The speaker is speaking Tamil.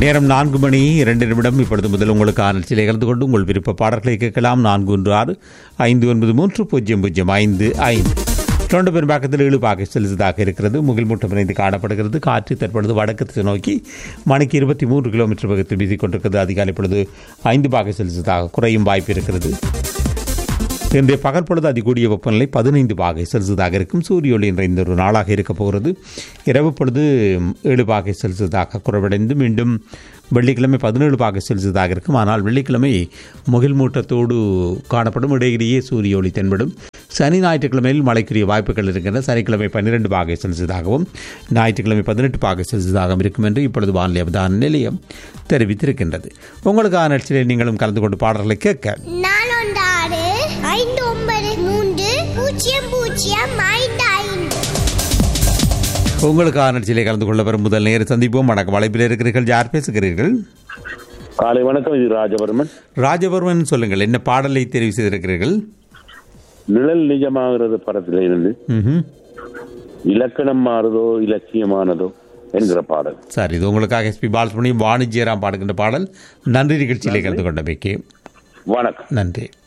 நேரம் 4:02 இப்பொழுது முதல் உங்களுக்கான நிகழ்ச்சியில் கலந்து கொண்டு உங்கள் விருப்ப பாடல்களை கேட்கலாம். 41650055 டொரண்டோ பெரும்பாக்கத்தில் 7 பாகை செல்சியஸாக இருக்கிறது. முகில் மூட்டம் இணைந்து காணப்படுகிறது. காற்று தற்பொழுது வடக்கு திசை நோக்கி மணிக்கு 23 கிலோமீட்டர் வேகத்தில் வீசிக்கொண்டிருக்கிறது. அதிகாலை பொழுது 5 பாகை செல்சியஸாக குறையும் வாய்ப்பு இருக்கிறது. இன்றைய பகல் பொழுது அதிகூடிய வெப்பநிலை 15 பாகை செல்சியஸாக இருக்கும். சூரிய ஒளி நிறைந்த ஒரு நாளாக இருக்கப் போகிறது. இரவு பொழுது 7 பாகை செல்சியஸாக குறைவடைந்து மீண்டும் வெள்ளிக்கிழமை 17 பாகை செல்சியஸாக இருக்கும். ஆனால் வெள்ளிக்கிழமை முகில் மூட்டத்தோடு காணப்படும். இடையிலேயே சூரிய ஒளி தென்படும். சனி ஞாயிற்றுக்கிழமையில் மழைக்குரிய வாய்ப்புகள் இருக்கின்றன. சனிக்கிழமை 12 பாகை செல்சியஸாகவும் ஞாயிற்றுக்கிழமை 18 பாகை செல்சியஸாகவும் இருக்கும் என்று இப்பொழுது வானிலை அவதான நிலையம் தெரிவித்திருக்கின்றது. உங்களுக்கான நிகழ்ச்சியில் நீங்களும் கலந்து கொண்டு பாடல்களை கேட்க 456-593-0055 உங்களுக்கான நிகழ்ச்சியிலே கலந்து கொள்ள வரும் முதல் நேர சந்திப்போம். வணக்கம். வலைப்பில் இருக்கிறீர்கள். யார் பேசுகிறீர்கள்? காலை வணக்கம். இது ராஜவர்மன். ராஜவர்மன், சொல்லுங்கள், என்ன பாடலை தெரிவு செய்திருக்கிறீர்கள்? நிழல் நிஜமாகிறது படத்திலே இருந்து இலக்கணம் மாறுதோ இலட்சியமானதோ என்கிற பாடல். சார், இது உங்களுக்காக எஸ்பி பாலசுப்ரமணியம் வாணிஜ்யராம் பாடுகின்ற பாடல். நன்றி நிகழ்ச்சியிலே கலந்து கொண்டமைக்கு. வணக்கம். நன்றி.